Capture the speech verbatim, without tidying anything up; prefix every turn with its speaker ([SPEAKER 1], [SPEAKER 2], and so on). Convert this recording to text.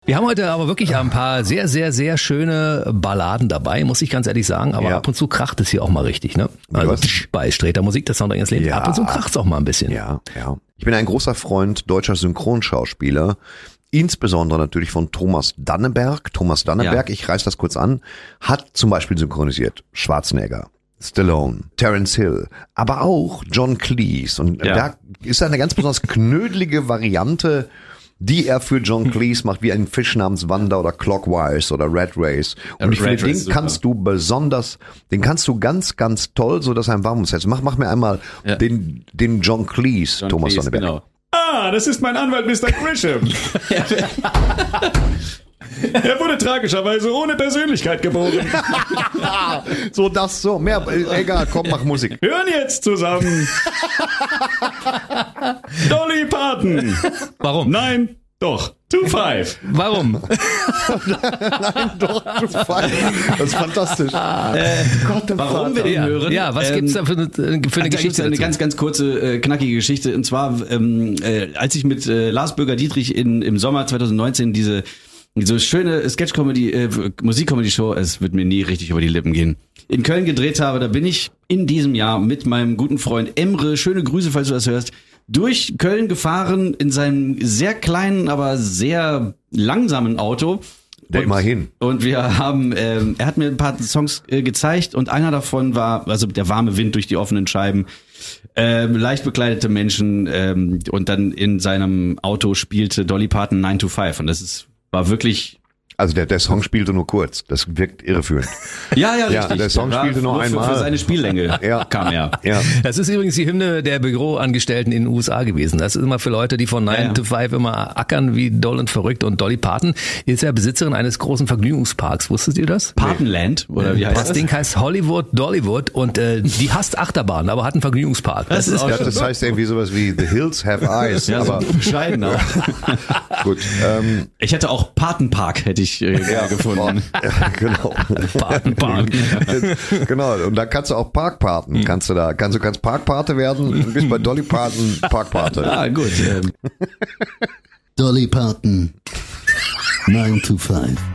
[SPEAKER 1] Wir haben heute aber wirklich ein paar sehr, sehr, sehr schöne Balladen dabei, muss ich ganz ehrlich sagen. Aber ja. ab und zu kracht es hier auch mal richtig, ne? Also bei Sträter Musik, das Soundtrack ins Leben. Ja. Ab und zu kracht es auch mal ein bisschen.
[SPEAKER 2] Ja, ja. Ich bin ein großer Freund deutscher Synchronschauspieler. Insbesondere natürlich von Thomas Danneberg. Thomas Danneberg, ja. ich reiß das kurz an, hat zum Beispiel synchronisiert Schwarzenegger, Stallone, Terence Hill, aber auch John Cleese. Und ja. da ist eine ganz besonders knödelige Variante, die er für John Cleese macht, wie ein Fisch namens Wanda oder Clockwise oder Red Race. Und ja, ich Red finde, den kannst du besonders, den kannst du ganz, ganz toll, so dass er ein warmes Herz. Mach, mach mir einmal ja. den, den John Cleese, John Thomas Cleese, Danneberg. Genau.
[SPEAKER 3] Ah, das ist mein Anwalt Mister Grisham. Er wurde tragischerweise ohne Persönlichkeit geboren.
[SPEAKER 2] So, das so. Mehr, egal, komm, mach Musik.
[SPEAKER 3] Hören jetzt zusammen. Dolly Parton.
[SPEAKER 1] Warum?
[SPEAKER 3] Nein, doch. Two Five.
[SPEAKER 1] Warum?
[SPEAKER 2] Nein, doch, Two Five. Das ist fantastisch.
[SPEAKER 3] Äh, Gott,
[SPEAKER 1] warum
[SPEAKER 3] Vater.
[SPEAKER 1] wir den ja. hören? Ja, was ähm, gibt's da für eine, für eine
[SPEAKER 4] da
[SPEAKER 1] Geschichte?
[SPEAKER 4] Eine ganz, ganz kurze, äh, knackige Geschichte. Und zwar, ähm, äh, als ich mit äh, Lars Bürger-Dietrich in, im Sommer zwanzig neunzehn diese so schöne Sketch-Comedy, äh, Musik-Comedy-Show, es wird mir nie richtig über die Lippen gehen, in Köln gedreht habe, da bin ich in diesem Jahr mit meinem guten Freund Emre, schöne Grüße, falls du das hörst, durch Köln gefahren in seinem sehr kleinen, aber sehr langsamen Auto.
[SPEAKER 2] Der immerhin.
[SPEAKER 4] Und wir haben, ähm, er hat mir ein paar Songs äh, gezeigt und einer davon war, also der warme Wind durch die offenen Scheiben, ähm, leicht bekleidete Menschen ähm, und dann in seinem Auto spielte Dolly Parton nine to five und das ist war wirklich...
[SPEAKER 2] Also der, der Song spielte nur kurz. Das wirkt irreführend.
[SPEAKER 4] Ja, ja, richtig.
[SPEAKER 2] Ja, der Song der spielte nur einmal.
[SPEAKER 4] Für, für seine Spiellänge
[SPEAKER 2] ja.
[SPEAKER 4] kam er.
[SPEAKER 2] Ja.
[SPEAKER 1] Das ist übrigens die Hymne der Büroangestellten in den U S A gewesen. Das ist immer für Leute, die von nine ja, ja. to five immer ackern wie doll und verrückt. Und Dolly Parton ist ja Besitzerin eines großen Vergnügungsparks. Wusstet ihr das?
[SPEAKER 4] Partonland? Oder wie heißt das?
[SPEAKER 1] Das Ding heißt Hollywood Dollywood und äh, die hasst Achterbahn, aber hat einen Vergnügungspark.
[SPEAKER 4] Das, das ist
[SPEAKER 2] ja, das heißt irgendwie sowas wie The Hills Have Eyes.
[SPEAKER 4] Ja,
[SPEAKER 2] aber
[SPEAKER 4] so bescheiden auch.
[SPEAKER 2] Gut. Ähm,
[SPEAKER 4] ich hätte auch Patenpark, hätte ich äh, ja. gefunden.
[SPEAKER 2] Ja, genau.
[SPEAKER 1] Patenpark.
[SPEAKER 2] Genau. Und da kannst du auch Parkpaten. Mhm. Kannst du da, kannst du kannst Parkpate werden und bist bei Dolly Parton Parkpate.
[SPEAKER 4] Ah, gut.
[SPEAKER 5] Dolly Parton nine to five.